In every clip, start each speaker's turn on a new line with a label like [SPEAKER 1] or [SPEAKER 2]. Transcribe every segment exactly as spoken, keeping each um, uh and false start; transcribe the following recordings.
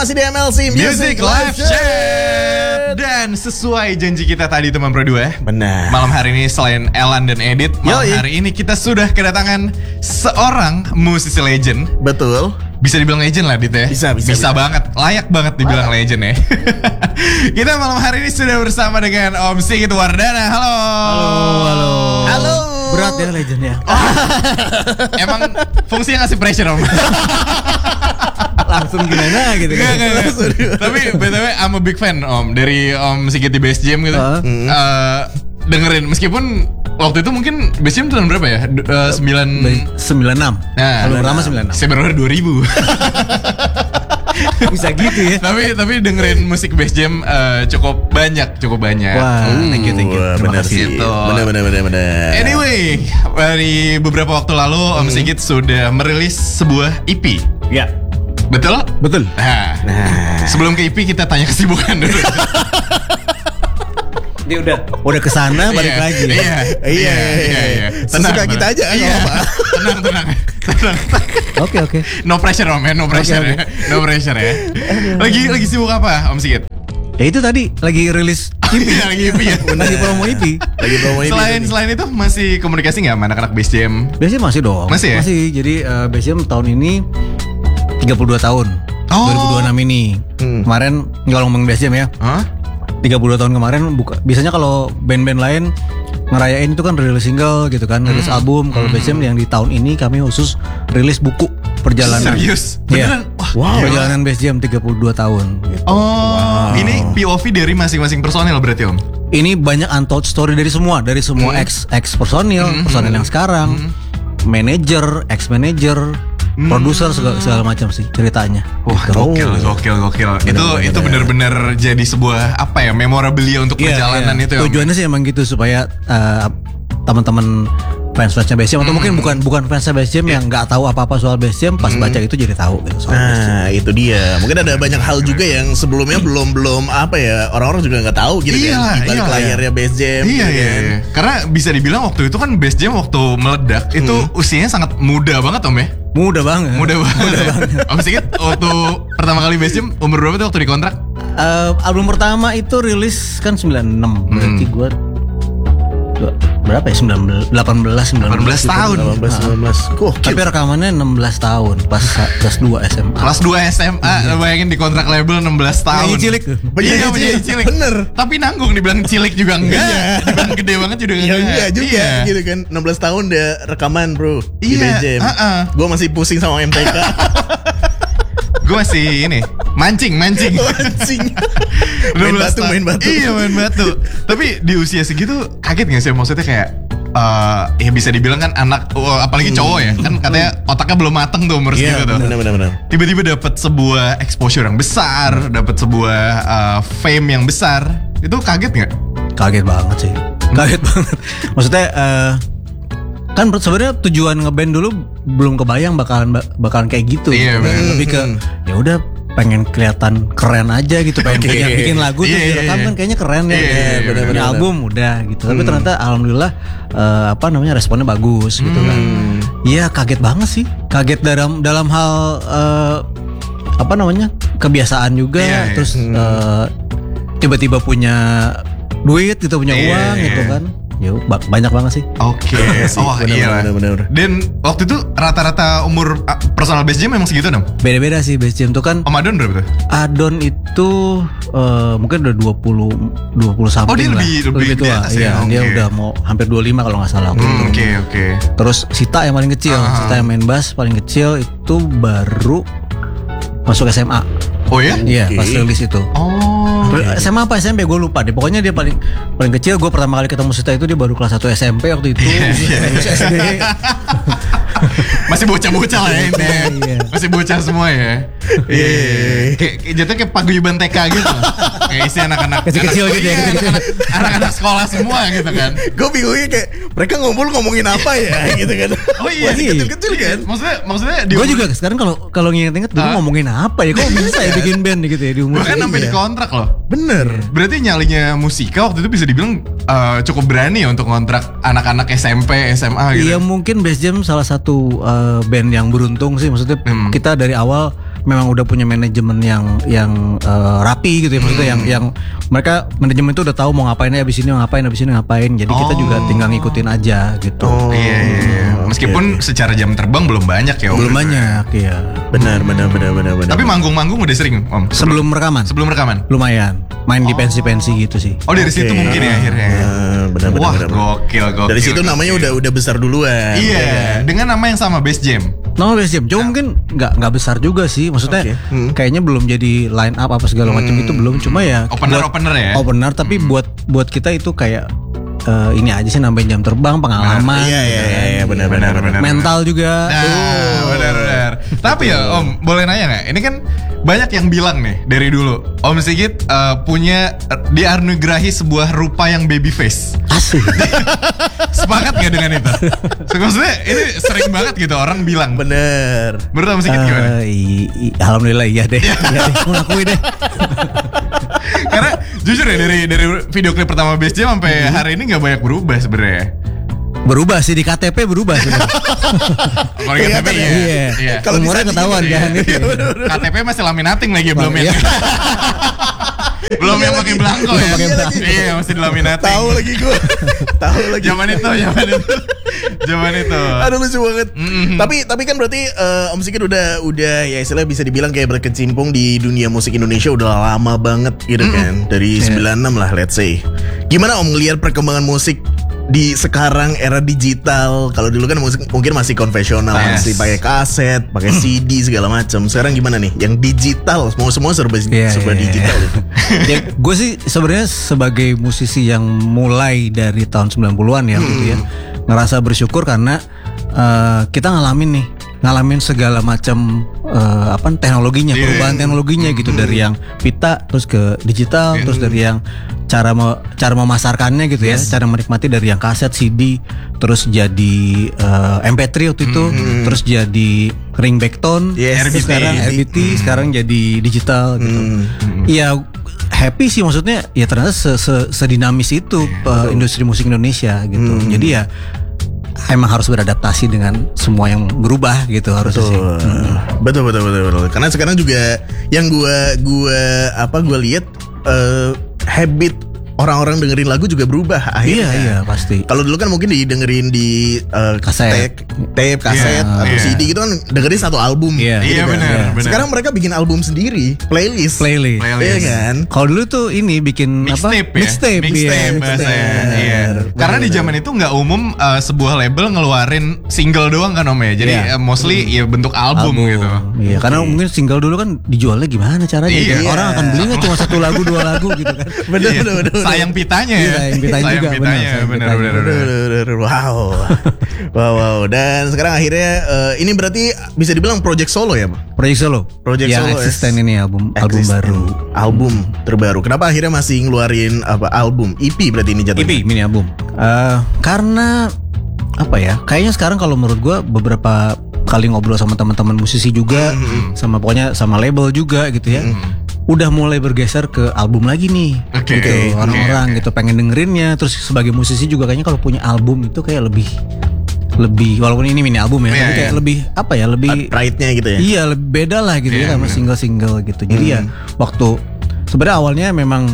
[SPEAKER 1] masih di M L C
[SPEAKER 2] Music Live Chat. Dan sesuai janji kita tadi teman Pro dua,
[SPEAKER 1] benar.
[SPEAKER 2] malam hari ini selain Elan dan Edit, malam
[SPEAKER 1] Yoi.
[SPEAKER 2] hari ini kita sudah kedatangan seorang musisi legend.
[SPEAKER 1] Betul.
[SPEAKER 2] Bisa dibilang legend lah, Dit ya.
[SPEAKER 1] Bisa, bisa, bisa.
[SPEAKER 2] banget, layak banget dibilang ah. legend ya. Kita malam hari ini sudah bersama dengan Om Sigit Wardana. Halo.
[SPEAKER 3] Halo, halo.
[SPEAKER 1] Halo.
[SPEAKER 3] Berat ya legendnya.
[SPEAKER 2] Oh, emang fungsinya ngasih pressure Om.
[SPEAKER 3] Langsung gimana gitu kan.
[SPEAKER 2] Gak, gak, gak. Tapi B T W I'm a big fan Om dari Om Sigit di Bass Jam gitu. uh.
[SPEAKER 1] Hmm.
[SPEAKER 2] Uh, dengerin meskipun waktu itu mungkin Bass Jam tahun berapa ya? Uh, sembilan
[SPEAKER 3] sembilan enam.
[SPEAKER 2] Nah,
[SPEAKER 3] kalau pertama sembilan enam.
[SPEAKER 2] Saya baru dua ribu.
[SPEAKER 3] Bisa gitu ya.
[SPEAKER 2] Tapi tapi dengerin musik Bass Jam uh, cukup banyak, cukup banyak.
[SPEAKER 3] Wah,
[SPEAKER 2] hmm,
[SPEAKER 3] thank you, thank you.
[SPEAKER 1] Wah,
[SPEAKER 3] Terima
[SPEAKER 1] benar
[SPEAKER 3] kasih.
[SPEAKER 1] sih.
[SPEAKER 2] Gitu.
[SPEAKER 1] Benar, benar, benar, benar.
[SPEAKER 2] Anyway, dari beberapa waktu lalu Om Sigit sudah merilis sebuah E P.
[SPEAKER 3] Ya.
[SPEAKER 2] Betul?
[SPEAKER 3] Betul.
[SPEAKER 2] Nah,
[SPEAKER 1] Nah.
[SPEAKER 2] sebelum ke E P kita tanya kesibukan dulu.
[SPEAKER 3] Dia udah udah kesana balik
[SPEAKER 2] Iya,
[SPEAKER 3] lagi.
[SPEAKER 2] Iya, iya, iya, iya.
[SPEAKER 1] Sesuka kita aja,
[SPEAKER 2] Iya.
[SPEAKER 1] nggak apa-apa.
[SPEAKER 2] Tenang, tenang, tenang.
[SPEAKER 3] Oke, oke.
[SPEAKER 2] No pressure Om ya, no pressure
[SPEAKER 3] Oke,
[SPEAKER 2] ya, no pressure ya. Lagi lagi sibuk apa Om Sigit?
[SPEAKER 3] Ya itu tadi lagi rilis E P.
[SPEAKER 2] Iya, lagi E P ya.
[SPEAKER 3] Lagi promo E P.
[SPEAKER 1] Lagi promo ini.
[SPEAKER 2] Selain selain itu masih komunikasi nggak sama anak-anak Bass Jam?
[SPEAKER 3] Biasanya masih dong.
[SPEAKER 2] Masih ya?
[SPEAKER 3] Masih. Jadi uh, Bass Jam tahun ini tiga puluh dua tahun.
[SPEAKER 2] Oh.
[SPEAKER 3] dua ribu dua puluh enam ini.
[SPEAKER 1] Hmm.
[SPEAKER 3] Kemarin kalau ngomong Bass Jam ya.
[SPEAKER 2] Hah?
[SPEAKER 3] tiga puluh dua tahun kemarin buka. Biasanya kalau band-band lain ngerayain itu kan rilis single gitu kan, rilis
[SPEAKER 2] Hmm.
[SPEAKER 3] album. Kalau Bass Jam yang di tahun ini kami khusus rilis buku perjalanan.
[SPEAKER 2] Serius?
[SPEAKER 3] Iya.
[SPEAKER 2] Beneran? Wah,
[SPEAKER 3] Wow.
[SPEAKER 2] gila.
[SPEAKER 3] Perjalanan Bass Jam tiga puluh dua tahun gitu.
[SPEAKER 2] Oh, ini P O V dari masing-masing personel berarti Om?
[SPEAKER 3] Ini banyak untold story dari semua, dari semua
[SPEAKER 2] Hmm.
[SPEAKER 3] ex ex personil,
[SPEAKER 2] Hmm.
[SPEAKER 3] personil yang sekarang,
[SPEAKER 2] Hmm.
[SPEAKER 3] manager, ex manager,
[SPEAKER 2] Hmm.
[SPEAKER 3] produser segala, segala macam sih ceritanya.
[SPEAKER 2] Wah,
[SPEAKER 3] Gitu.
[SPEAKER 2] gokil, gokil, gokil. Itu
[SPEAKER 1] Bener,
[SPEAKER 2] itu
[SPEAKER 1] bener.
[SPEAKER 2] benar-benar jadi sebuah apa ya, memorabilia untuk
[SPEAKER 3] Iya,
[SPEAKER 2] perjalanan
[SPEAKER 3] iya.
[SPEAKER 2] itu ya. Om?
[SPEAKER 3] Tujuannya sih emang gitu supaya uh, teman-teman fans-fansnya Bass Jam atau
[SPEAKER 2] Hmm.
[SPEAKER 3] mungkin bukan bukan fansnya Bass Jam yang nggak tahu apa-apa soal Bass Jam pas baca itu jadi tahu gitu soal Bass Jam.
[SPEAKER 1] Nah, itu dia. Mungkin ada banyak hal juga yang sebelumnya belum belum apa ya, orang-orang juga nggak tahu gitu
[SPEAKER 2] Iyalah,
[SPEAKER 1] kan. Di balik
[SPEAKER 2] iyalah.
[SPEAKER 1] layarnya Bass Jam.
[SPEAKER 2] Iya,
[SPEAKER 1] gitu
[SPEAKER 2] iya,
[SPEAKER 1] kan.
[SPEAKER 2] iya. Karena bisa dibilang waktu itu kan Bass Jam waktu meledak itu usianya sangat muda banget Om ya.
[SPEAKER 3] Mudah banget.
[SPEAKER 2] Muda banget. Om Sigit waktu pertama kali Bass Jam umur berapa tuh waktu dikontrak?
[SPEAKER 3] Uh, album pertama itu rilis kan sembilan puluh enam. Berarti gue berapa ya? sembilan belas, delapan belas, sembilan belas
[SPEAKER 2] delapan belas tahun.
[SPEAKER 1] delapan belas, sembilan belas. Kok
[SPEAKER 3] Tapi rekamannya enam belas tahun pas kelas dua S M A.
[SPEAKER 2] Kelas dua S M A, bayangin di kontrak label enam belas tahun.
[SPEAKER 3] Penyanyi cilik.
[SPEAKER 2] Iya, penyanyi cilik.
[SPEAKER 1] Bener.
[SPEAKER 2] Tapi nanggung, dibilang cilik juga enggak. Dibilang gede banget juga
[SPEAKER 1] Ya
[SPEAKER 2] enggak.
[SPEAKER 1] enggak juga
[SPEAKER 2] Iya.
[SPEAKER 1] gitu kan. enam belas tahun dia rekaman bro. Di
[SPEAKER 2] Iya,
[SPEAKER 1] Bass Jam.
[SPEAKER 2] uh-uh.
[SPEAKER 1] Gue masih pusing sama M T K.
[SPEAKER 2] Gue masih ini mancing, mancing.
[SPEAKER 1] Mancing.
[SPEAKER 2] enam
[SPEAKER 1] Main
[SPEAKER 2] belas
[SPEAKER 1] batu,
[SPEAKER 2] tahun.
[SPEAKER 1] main batu.
[SPEAKER 2] Iya, main batu. Tapi di usia segitu kaget gak sih? Maksudnya kayak eh ya bisa dibilang kan anak, oh, apalagi cowok ya, kan katanya otaknya belum mateng tuh umur
[SPEAKER 1] Iya,
[SPEAKER 2] segitu tuh.
[SPEAKER 1] benar benar benar.
[SPEAKER 2] Tiba-tiba dapat sebuah exposure yang besar, dapat sebuah uh, fame yang besar. Itu kaget nggak?
[SPEAKER 3] Kaget banget sih. Kaget banget. Maksudnya eh, kan sebenarnya tujuan ngeband dulu belum kebayang bakalan bakalan kayak gitu.
[SPEAKER 2] Iya,
[SPEAKER 3] Gitu.
[SPEAKER 2] bener.
[SPEAKER 3] Lebih ke ya udah pengen kelihatan keren aja gitu, pengen
[SPEAKER 1] Oke.
[SPEAKER 3] bikin, bikin lagu
[SPEAKER 2] Iya,
[SPEAKER 3] terus
[SPEAKER 2] iya,
[SPEAKER 3] direkam
[SPEAKER 2] iya.
[SPEAKER 3] kan kayaknya keren
[SPEAKER 2] Iya,
[SPEAKER 3] ya.
[SPEAKER 2] iya, iya,
[SPEAKER 3] Punya
[SPEAKER 1] bener,
[SPEAKER 3] album udah gitu. Tapi ternyata alhamdulillah eh, apa namanya responnya bagus gitu kan. Iya, kaget banget sih. Kaget dalam dalam hal eh, apa namanya? Kebiasaan juga,
[SPEAKER 2] Iya, iya.
[SPEAKER 3] terus eh, tiba-tiba punya duit gitu, punya
[SPEAKER 2] Iya,
[SPEAKER 3] uang
[SPEAKER 2] iya.
[SPEAKER 3] gitu kan. Ya ba- banyak banget sih.
[SPEAKER 2] Oke.
[SPEAKER 1] sih,
[SPEAKER 2] Oh
[SPEAKER 1] bener,
[SPEAKER 2] iya.
[SPEAKER 1] bener, bener, bener.
[SPEAKER 2] Dan waktu itu rata-rata umur uh, personal Bass Jam memang segitu dong?
[SPEAKER 3] Beda-beda sih Bass Jam tuh kan.
[SPEAKER 2] Om Adon berapa tuh?
[SPEAKER 3] Adon itu eh, mungkin udah dua puluh dua puluh something
[SPEAKER 2] Oh, dia
[SPEAKER 3] lah.
[SPEAKER 2] lebih- lebih di
[SPEAKER 3] tua.
[SPEAKER 2] atas ya?
[SPEAKER 3] Iya, dia
[SPEAKER 2] Oke.
[SPEAKER 3] udah mau hampir dua puluh lima kalau nggak salah waktu
[SPEAKER 2] Hmm,
[SPEAKER 3] itu.
[SPEAKER 2] Oke, oke.
[SPEAKER 3] Terus Sita yang paling kecil,
[SPEAKER 2] Ah.
[SPEAKER 3] Sita yang main bass paling kecil itu baru masuk S M A.
[SPEAKER 2] Oh ya?
[SPEAKER 3] Iya,
[SPEAKER 1] Oke.
[SPEAKER 3] pas rilis itu.
[SPEAKER 2] Oh.
[SPEAKER 3] S M A apa S M P gue lupa deh. Pokoknya dia paling paling kecil. Gue pertama kali ketemu Sita itu dia baru kelas satu S M P waktu itu. Terus S D.
[SPEAKER 2] Masih bocah-bocah lah ya ini.
[SPEAKER 3] Iya.
[SPEAKER 2] Masih bocah semua ya. Iya. Kayak kayak jatuhnya kayak paguyuban T K gitu. Kayak isi anak-anak
[SPEAKER 3] Kecil-kecil
[SPEAKER 2] anak-
[SPEAKER 3] gitu ya,
[SPEAKER 2] iya,
[SPEAKER 3] kecil-kecil.
[SPEAKER 2] anak-anak- Anak-anak sekolah semua gitu kan.
[SPEAKER 1] Gue bingungnya kayak mereka ngumpul ngomongin apa ya gitu kan.
[SPEAKER 2] Oh iya.
[SPEAKER 1] Masih kecil-kecil kan.
[SPEAKER 2] Maksudnya maksudnya di
[SPEAKER 3] Gue juga sekarang kalau kalau nginget-inget dulu
[SPEAKER 2] Ah.
[SPEAKER 3] ngomongin apa ya? Kok bisa ya bikin band gitu ya di umur
[SPEAKER 2] bahkan sampai
[SPEAKER 3] segini
[SPEAKER 2] di
[SPEAKER 3] ya?
[SPEAKER 2] kontrak loh.
[SPEAKER 1] Bener.
[SPEAKER 2] Berarti nyalinya Musika waktu itu bisa dibilang eh, cukup berani ya untuk kontrak anak-anak S M P, S M A gitu.
[SPEAKER 3] Iya, mungkin Bass Jam salah satu uh, band yang beruntung sih. Maksudnya
[SPEAKER 2] Hmm.
[SPEAKER 3] kita dari awal memang udah punya manajemen yang yang uh, rapi gitu ya, maksudnya yang yang mereka manajemen itu udah tahu mau ngapain abis ini mau ngapain abis ini ngapain. Jadi kita
[SPEAKER 2] Oh.
[SPEAKER 3] juga tinggal ngikutin aja gitu.
[SPEAKER 2] Iya, iya, iya. Meskipun secara jam terbang belum banyak ya Om.
[SPEAKER 3] Belum banyak ya.
[SPEAKER 1] Benar, benar, benar, benar, benar.
[SPEAKER 2] Tapi manggung-manggung udah sering Om.
[SPEAKER 3] Sebelum rekaman
[SPEAKER 2] Sebelum rekaman.
[SPEAKER 3] lumayan main di pensi-pensi gitu sih.
[SPEAKER 2] Oh dari situ
[SPEAKER 1] Oke.
[SPEAKER 2] mungkin ya akhirnya.
[SPEAKER 1] Ah, benar, benar,
[SPEAKER 2] Wah
[SPEAKER 1] benar, benar.
[SPEAKER 2] gokil gokil.
[SPEAKER 1] Dari situ
[SPEAKER 2] gokil.
[SPEAKER 1] namanya udah udah besar duluan.
[SPEAKER 2] Iya, dengan nama yang sama Bass Jam.
[SPEAKER 3] Nama Bass Jam, cuma mungkin nggak nggak besar juga sih. Maksudnya
[SPEAKER 1] Oke. Hmm.
[SPEAKER 3] kayaknya belum jadi line up apa segala macam itu belum. Cuma ya
[SPEAKER 2] Opener opener ya.
[SPEAKER 3] opener, tapi buat buat kita itu kayak eh, ini aja sih nambahin jam terbang, pengalaman,
[SPEAKER 1] Iya, iya, iya, iya, benar, benar, benar.
[SPEAKER 3] mental juga.
[SPEAKER 2] Nah, benar-benar. Tapi ya Om, boleh nanya nggak? Ini kan banyak yang bilang nih dari dulu, Om Sigit eh, punya dianugerahi sebuah rupa yang baby face.
[SPEAKER 3] Asik.
[SPEAKER 2] Sepakat nggak dengan itu? So, maksudnya ini sering banget gitu orang bilang.
[SPEAKER 1] Bener.
[SPEAKER 2] Menurut Om Sigit gimana?
[SPEAKER 3] Eh, i- i- Alhamdulillah iya deh. Iya deh, aku ngakui deh.
[SPEAKER 2] Karena jujur ya dari dari video klip pertama Bass Jam sampai hari ini nggak banyak berubah sebenarnya.
[SPEAKER 3] Berubah sih di K T P berubah sebenarnya.
[SPEAKER 2] Kalau K T P ya.
[SPEAKER 3] Iya.
[SPEAKER 2] Iya.
[SPEAKER 3] Kalau umurnya ketahuan
[SPEAKER 2] Iya.
[SPEAKER 3] kan.
[SPEAKER 2] Iya. K T P masih laminating lagi belum
[SPEAKER 3] Iya.
[SPEAKER 2] ya. Belum yang pakai belangko
[SPEAKER 3] Belum
[SPEAKER 2] ya.
[SPEAKER 3] pakai belangko.
[SPEAKER 2] Iya, masih laminating.
[SPEAKER 1] Tahu lagi gue. Tahu lagi.
[SPEAKER 2] Zaman itu, zaman itu. Zaman itu.
[SPEAKER 1] Aduh lucu banget.
[SPEAKER 2] Mm.
[SPEAKER 1] Tapi tapi kan berarti eh, Om Sigit udah udah ya istilahnya bisa dibilang kayak berkecimpung di dunia musik Indonesia udah lama banget gitu kan. Dari sembilan enam lah let's say. Gimana Om ngelihat perkembangan musik di sekarang era digital? Kalau dulu kan musik mungkin masih konvensional,
[SPEAKER 2] Yes.
[SPEAKER 1] masih pakai kaset, pakai C D segala macam. Sekarang gimana nih? Yang digital, semua semua serba
[SPEAKER 3] Iya,
[SPEAKER 1] serba
[SPEAKER 3] iya,
[SPEAKER 1] digital.
[SPEAKER 3] iya.
[SPEAKER 1] gitu.
[SPEAKER 3] Ya, gue sih sebenarnya sebagai musisi yang mulai dari tahun sembilan puluhan ya gitu ya, ngerasa bersyukur karena eh, kita ngalamin nih ngalamin segala macam eh, apa teknologinya,
[SPEAKER 2] Iya.
[SPEAKER 3] perubahan teknologinya gitu, dari yang pita terus ke digital, terus dari yang cara me- cara memasarkannya gitu ya, cara menikmati dari yang kaset, C D, terus jadi eh, M P tiga waktu itu, terus jadi ringback tone,
[SPEAKER 1] Yes,
[SPEAKER 3] terus
[SPEAKER 1] R B T.
[SPEAKER 3] sekarang R B T, sekarang jadi digital gitu. Iya, happy sih, maksudnya ya ternyata se- se- sedinamis itu uh, industri musik Indonesia gitu. Jadi ya emang harus beradaptasi dengan semua yang berubah gitu harusnya sih.
[SPEAKER 1] Betul. betul betul betul betul. Karena sekarang juga yang gua gua apa gua lihat eh, habit orang-orang dengerin lagu juga berubah akhirnya.
[SPEAKER 3] Iya iya pasti.
[SPEAKER 1] Kalau dulu kan mungkin didengerin di eh,
[SPEAKER 3] Kaset.
[SPEAKER 1] tape, tape, kaset
[SPEAKER 2] Iya,
[SPEAKER 1] atau
[SPEAKER 2] iya.
[SPEAKER 1] C D gitu kan dengerin satu album.
[SPEAKER 3] Iya.
[SPEAKER 1] gitu
[SPEAKER 2] Iya,
[SPEAKER 1] kan.
[SPEAKER 2] benar, benar.
[SPEAKER 1] Sekarang mereka bikin album sendiri, playlist.
[SPEAKER 3] Playlist.
[SPEAKER 2] Playlist.
[SPEAKER 1] Iya kan?
[SPEAKER 3] Kalau dulu tuh ini bikin apa?
[SPEAKER 2] Mixtape ya.
[SPEAKER 3] Mixtape, iya,
[SPEAKER 2] Mixtape bahasanya. Iya.
[SPEAKER 1] Bener.
[SPEAKER 2] Karena di zaman itu nggak umum uh, sebuah label ngeluarin single doang kan Om ya. Jadi
[SPEAKER 3] Iya.
[SPEAKER 2] uh, mostly ya bentuk album, gitu.
[SPEAKER 3] Iya, karena mungkin single dulu kan dijualnya gimana caranya?
[SPEAKER 2] Iya.
[SPEAKER 3] Orang akan belinya cuma satu lagu, dua lagu gitu kan.
[SPEAKER 1] Bener,
[SPEAKER 2] Iya.
[SPEAKER 1] bener, bener, bener.
[SPEAKER 2] Sayang pitanya ya.
[SPEAKER 3] Iya, sayang pitanya juga, benar,
[SPEAKER 2] pitanya,
[SPEAKER 3] sayang
[SPEAKER 2] benar,
[SPEAKER 3] pitanya.
[SPEAKER 2] benar, benar.
[SPEAKER 1] Bener, bener, bener. Wow. Wow, wow. Dan sekarang akhirnya eh, ini berarti bisa dibilang project solo ya, Pak?
[SPEAKER 3] Project solo.
[SPEAKER 1] Project
[SPEAKER 3] yang
[SPEAKER 1] solo
[SPEAKER 3] eksisten
[SPEAKER 1] es-
[SPEAKER 3] ini album album
[SPEAKER 1] Existen.
[SPEAKER 3] baru.
[SPEAKER 1] Album terbaru. Kenapa akhirnya masih ngeluarin apa album E P berarti ini
[SPEAKER 3] E
[SPEAKER 1] jatuhnya?
[SPEAKER 3] P mini album. Eh, karena apa ya? Kayaknya sekarang kalau menurut gua beberapa kali ngobrol sama teman-teman musisi juga, sama pokoknya sama label juga gitu ya. Udah mulai bergeser ke album lagi nih.
[SPEAKER 2] Oke,
[SPEAKER 3] gitu.
[SPEAKER 2] oke,
[SPEAKER 3] Orang-orang
[SPEAKER 2] oke.
[SPEAKER 3] gitu pengen dengerinnya. Terus sebagai musisi juga kayaknya kalau punya album itu kayak lebih lebih walaupun ini mini album ya,
[SPEAKER 2] Iya,
[SPEAKER 3] tapi kayak
[SPEAKER 2] iya.
[SPEAKER 3] lebih apa ya? Lebih
[SPEAKER 1] Pride-nya gitu ya.
[SPEAKER 3] Iya lebih beda lah gitu
[SPEAKER 2] Iya,
[SPEAKER 3] ya sama
[SPEAKER 2] bener.
[SPEAKER 3] single-single gitu. Jadi ya waktu sebenarnya awalnya memang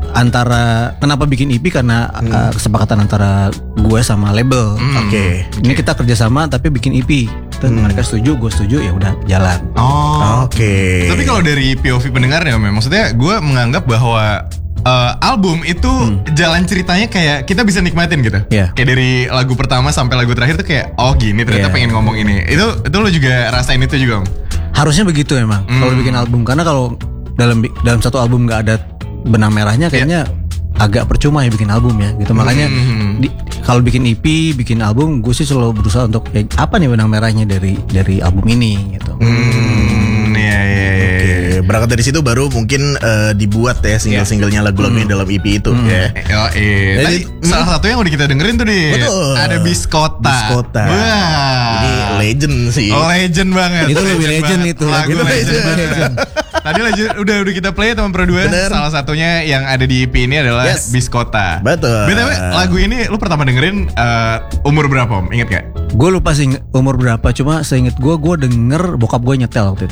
[SPEAKER 3] antara kenapa bikin E P karena uh, kesepakatan antara gue sama label.
[SPEAKER 1] Oke.
[SPEAKER 3] Ini kita kerjasama tapi bikin E P. Terus mereka setuju, gue setuju, ya udah jalan.
[SPEAKER 2] Oh.
[SPEAKER 1] Oke.
[SPEAKER 2] Tapi kalau dari P O V pendengarnya Om, ya, maksudnya gue menganggap bahwa uh, album itu jalan ceritanya kayak kita bisa nikmatin gitu.
[SPEAKER 3] Iya.
[SPEAKER 2] Kayak dari lagu pertama sampai lagu terakhir tuh kayak oh gini ternyata
[SPEAKER 3] Iya.
[SPEAKER 2] pengen ngomong ini. Itu itu lo juga rasain itu juga Om?
[SPEAKER 3] Harusnya begitu emang kalau bikin album, karena kalau dalam bi- dalam satu album nggak ada benang merahnya kayaknya agak percuma ya bikin album ya gitu. Makanya
[SPEAKER 2] Hmm.
[SPEAKER 3] di- kalau bikin E P, bikin album, gue sih selalu berusaha untuk ya, apa nih benang merahnya dari dari album ini gitu.
[SPEAKER 2] Hmm, iya iya iya.
[SPEAKER 1] Oke, berangkat dari situ baru mungkin eh, dibuat ya single-singlenya lagu-lagunya dalam E P itu ya.
[SPEAKER 2] Oh, iya. Tadi
[SPEAKER 1] Jadi-
[SPEAKER 2] salah satu yang udah kita dengerin tuh nih.
[SPEAKER 1] Betul.
[SPEAKER 2] Ada Biskota.
[SPEAKER 1] Biskota.
[SPEAKER 2] Wah.
[SPEAKER 1] Ini legend sih.
[SPEAKER 2] Oh, legend banget.
[SPEAKER 3] Itu lebih legend
[SPEAKER 2] banget.
[SPEAKER 3] itu.
[SPEAKER 2] Lagu
[SPEAKER 3] Itu
[SPEAKER 2] legend.
[SPEAKER 3] legend.
[SPEAKER 2] banget. Tadi legend, udah udah kita play teman Pro dua.
[SPEAKER 1] Bener.
[SPEAKER 2] Salah satunya yang ada di E P ini adalah
[SPEAKER 1] Yes.
[SPEAKER 2] Biskota.
[SPEAKER 1] Betul.
[SPEAKER 2] B T W lagu ini lu pertama dengerin eh, umur berapa Om? Ingat gak?
[SPEAKER 3] Gue lupa sih umur berapa, cuma seinget gue gue denger bokap gue nyetel waktu itu.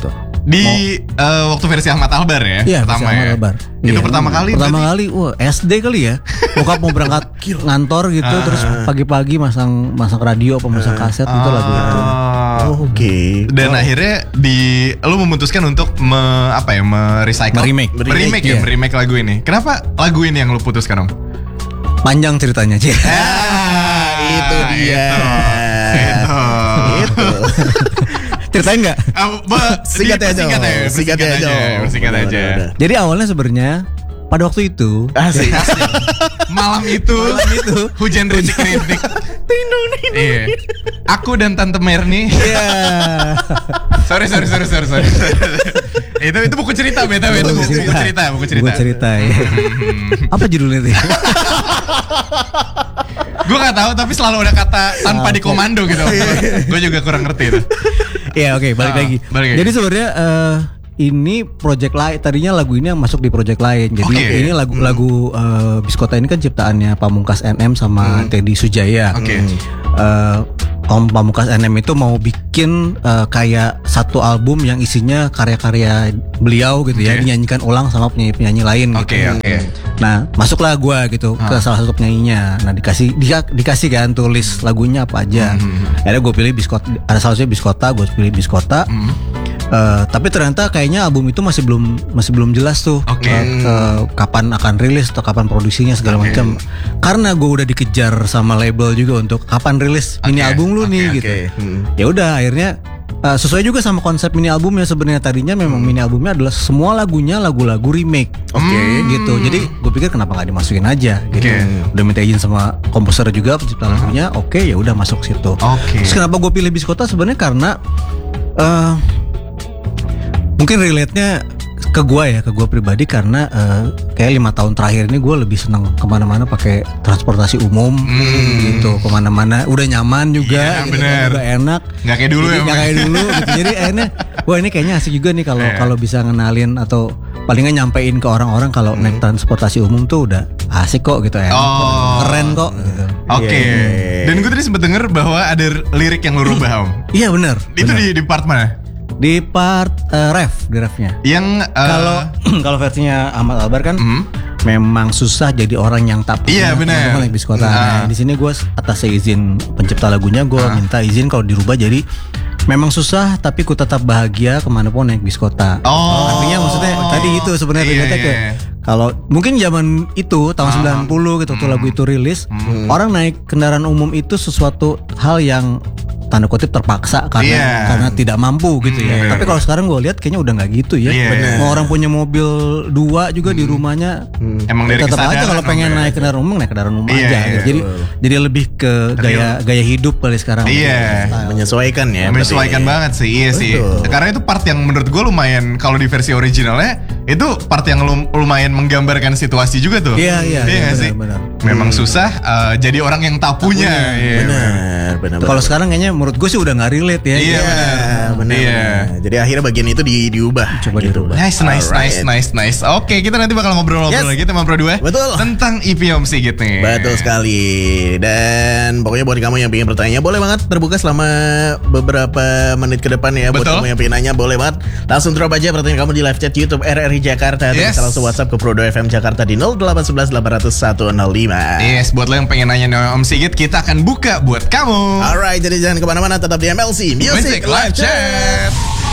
[SPEAKER 2] Di uh, waktu versi Ahmad Albar ya,
[SPEAKER 3] Iya,
[SPEAKER 2] pertama
[SPEAKER 3] versi
[SPEAKER 2] ya.
[SPEAKER 3] Ahmad Albar.
[SPEAKER 2] Itu
[SPEAKER 3] Iya.
[SPEAKER 2] pertama kali.
[SPEAKER 3] Pertama
[SPEAKER 2] berarti?
[SPEAKER 3] kali, wah S D kali ya. Bokap mau berangkat ngantor gitu,
[SPEAKER 2] Ah.
[SPEAKER 3] terus pagi-pagi masang masang radio, pemasang kaset itu lagu itu.
[SPEAKER 2] Ah.
[SPEAKER 1] Oh, Oke.
[SPEAKER 2] Dan akhirnya di lu memutuskan untuk me, apa ya, merecycle,
[SPEAKER 3] Meremake.
[SPEAKER 2] meremake ya,
[SPEAKER 3] Iya.
[SPEAKER 2] meremake lagu ini. Kenapa lagu ini yang lu putuskan, Om?
[SPEAKER 3] Panjang ceritanya sih.
[SPEAKER 1] Ah, itu dia.
[SPEAKER 2] Itu.
[SPEAKER 1] Itu.
[SPEAKER 3] Ceritain nggak?
[SPEAKER 2] Ah, ba-
[SPEAKER 1] Singkat
[SPEAKER 2] di-
[SPEAKER 1] aja,
[SPEAKER 2] Singkat
[SPEAKER 1] Om.
[SPEAKER 2] aja,
[SPEAKER 1] Singkat
[SPEAKER 2] singkat
[SPEAKER 1] aja,
[SPEAKER 2] aja,
[SPEAKER 1] Om.
[SPEAKER 2] singkat
[SPEAKER 1] Udah,
[SPEAKER 2] aja.
[SPEAKER 1] udah, udah.
[SPEAKER 3] Jadi awalnya sebenarnya pada waktu itu
[SPEAKER 1] Asik.
[SPEAKER 2] Malam itu,
[SPEAKER 3] Malam itu.
[SPEAKER 2] hujan rintik-rintik. Iya. Aku dan Tante Merni.
[SPEAKER 3] Iya.
[SPEAKER 2] sorry, sorry, sorry, sorry, sorry. itu itu buku cerita, beta, itu buku, buku cerita, buku cerita.
[SPEAKER 3] Buku cerita ya. Apa judulnya tuh?
[SPEAKER 2] Gue gak tahu, tapi selalu ada kata tanpa dikomando gitu. Gue juga kurang ngerti itu.
[SPEAKER 3] Iya, oke, balik
[SPEAKER 2] Ah,
[SPEAKER 3] lagi.
[SPEAKER 2] balik lagi.
[SPEAKER 3] Jadi sebenarnya eh, ini project lain, tadinya lagu ini yang masuk di project lain. Jadi
[SPEAKER 2] Oke.
[SPEAKER 3] ini lagu-lagu eh, Biskota ini kan ciptaannya Pamungkas N M sama Teddy Sujaya.
[SPEAKER 2] Oke.
[SPEAKER 3] Eh, Om Pamungkas N M itu mau bikin eh, kayak satu album yang isinya karya-karya beliau gitu ya,
[SPEAKER 2] Oke.
[SPEAKER 3] dinyanyikan ulang sama penyanyi-penyanyi lain
[SPEAKER 2] Oke,
[SPEAKER 3] gitu.
[SPEAKER 2] oke.
[SPEAKER 3] Nah, masuklah gua gitu ke salah satu penyanyinya. Nah, dikasih dia dikasih kan tulis lagunya apa aja. Akhirnya gue pilih Biskota, ada salah satunya Biskota, gue pilih Biskota. Eh, tapi ternyata kayaknya album itu masih belum masih belum jelas tuh
[SPEAKER 2] Oke.
[SPEAKER 3] eh, eh, kapan akan rilis atau kapan produksinya segala
[SPEAKER 2] Oke.
[SPEAKER 3] macam. Karena gue udah dikejar sama label juga untuk kapan rilis mini
[SPEAKER 2] Oke,
[SPEAKER 3] album lu
[SPEAKER 2] oke,
[SPEAKER 3] nih
[SPEAKER 2] oke.
[SPEAKER 3] gitu.
[SPEAKER 1] Hmm.
[SPEAKER 3] Ya udah akhirnya eh, sesuai juga sama konsep mini albumnya. Sebenarnya tadinya memang mini albumnya adalah semua lagunya lagu-lagu remake. Oke, gitu. Jadi gue pikir kenapa nggak dimasukin aja gitu.
[SPEAKER 2] Oke.
[SPEAKER 3] Udah minta izin sama komposer juga pencipta lagunya. Oke, ya udah masuk situ.
[SPEAKER 2] Oke.
[SPEAKER 3] Terus kenapa gue pilih Biskota sebenarnya karena eh mungkin relate-nya ke gue ya, ke gue pribadi karena eh, kayak lima tahun terakhir ini gue lebih senang kemana-mana pakai transportasi umum gitu, kemana-mana udah nyaman juga,
[SPEAKER 2] Iya,
[SPEAKER 3] gitu,
[SPEAKER 2] bener.
[SPEAKER 3] juga enak,
[SPEAKER 2] Nggak kayak dulu
[SPEAKER 3] Jadi
[SPEAKER 2] ya,
[SPEAKER 3] nggak
[SPEAKER 2] Om.
[SPEAKER 3] kayak dulu gitu. Jadi akhirnya, wah ini kayaknya asik juga nih kalau
[SPEAKER 2] Iya.
[SPEAKER 3] kalau bisa ngenalin atau paling nggak nyampein ke orang-orang kalau naik transportasi umum tuh udah asik kok gitu ya,
[SPEAKER 2] Oh.
[SPEAKER 3] keren kok. Gitu.
[SPEAKER 2] Oke.
[SPEAKER 1] Iya.
[SPEAKER 2] Dan gue tadi sempat denger bahwa ada lirik yang lu rubah, Om.
[SPEAKER 3] Iya bener.
[SPEAKER 2] Itu
[SPEAKER 3] bener.
[SPEAKER 2] di, di part mana?
[SPEAKER 3] Di part eh, ref, di refnya.
[SPEAKER 2] Yang uh,
[SPEAKER 3] Kalau kalau versinya Ahmad Albar kan
[SPEAKER 2] Hmm.
[SPEAKER 3] memang susah jadi orang yang tak
[SPEAKER 2] Iya, bener.
[SPEAKER 3] teman-teman naik Biskota.
[SPEAKER 2] Ah.
[SPEAKER 3] Nah, di sini gue atas izin pencipta lagunya gue
[SPEAKER 2] Ah.
[SPEAKER 3] minta izin kalau dirubah jadi memang susah tapi ku tetap bahagia kemanapun naik Biskota.
[SPEAKER 2] Oh.
[SPEAKER 3] Artinya maksudnya tadi itu sebenarnya
[SPEAKER 2] Iya,
[SPEAKER 3] relate-nya
[SPEAKER 2] iya,
[SPEAKER 3] kayak
[SPEAKER 2] iya.
[SPEAKER 3] kalau mungkin zaman itu tahun
[SPEAKER 2] Ah.
[SPEAKER 3] sembilan puluh gitu waktu lagu itu rilis, orang naik kendaraan umum itu sesuatu hal yang tanda kutip terpaksa karena
[SPEAKER 2] Iya.
[SPEAKER 3] karena tidak mampu gitu ya.
[SPEAKER 2] Hmm,
[SPEAKER 3] Tapi kalau sekarang gue lihat kayaknya udah nggak gitu ya.
[SPEAKER 2] Iya, bener.
[SPEAKER 3] Mau orang punya mobil dua juga di rumahnya,
[SPEAKER 2] Emang dari
[SPEAKER 3] tetap aja
[SPEAKER 2] kesadaran,
[SPEAKER 3] kalau pengen
[SPEAKER 2] Om, ya?
[SPEAKER 3] naik kendaraan umum naik kendaraan umum
[SPEAKER 2] Iya,
[SPEAKER 3] aja.
[SPEAKER 2] iya,
[SPEAKER 3] gitu. Jadi jadi lebih ke gaya gaya hidup kali sekarang.
[SPEAKER 2] Iya.
[SPEAKER 3] Style.
[SPEAKER 1] Menyesuaikan ya.
[SPEAKER 2] menyesuaikan
[SPEAKER 1] berarti.
[SPEAKER 2] banget sih, iya sih.
[SPEAKER 1] Betul.
[SPEAKER 2] Karena itu part yang menurut gue lumayan, kalau di versi originalnya itu part yang lum- lumayan menggambarkan situasi juga tuh.
[SPEAKER 3] Iya, iya,
[SPEAKER 2] Iya
[SPEAKER 3] iya,
[SPEAKER 2] nggak sih?
[SPEAKER 3] benar,
[SPEAKER 2] Memang susah eh, jadi orang yang tak punya. Iya,
[SPEAKER 1] Benar, benar.
[SPEAKER 3] Kalau sekarang kayaknya menurut gue sih udah nggak relate ya.
[SPEAKER 2] Iya, benar.
[SPEAKER 1] benar, benar.
[SPEAKER 2] Iya.
[SPEAKER 1] Jadi akhirnya bagian itu di, diubah.
[SPEAKER 3] Coba dirubah.
[SPEAKER 2] Nice, nice, nice,
[SPEAKER 1] Alright.
[SPEAKER 2] nice, nice. Oke, kita nanti bakal ngobrol-ngobrol
[SPEAKER 1] Yes.
[SPEAKER 2] lagi sama Pro dua
[SPEAKER 1] Betul.
[SPEAKER 2] tentang E P Om Sigit nih.
[SPEAKER 1] Betul sekali. Dan pokoknya buat kamu yang pengen bertanya, boleh banget terbuka selama beberapa menit ke depan ya. Buat
[SPEAKER 2] Betul.
[SPEAKER 1] kamu yang pengen nanya, boleh banget langsung drop aja pertanyaan kamu di live chat YouTube R R I Jakarta. Atau
[SPEAKER 2] Yes.
[SPEAKER 1] bisa langsung WhatsApp ke Pro dua F M Jakarta di nol delapan satu satu delapan nol satu nol lima.
[SPEAKER 2] Yes, buat lo yang pengen nanya nih Om Sigit, kita akan buka buat kamu.
[SPEAKER 1] Alright, jadi jangan kemana-mana, tetap di M L C Music,
[SPEAKER 2] Music Live Chat.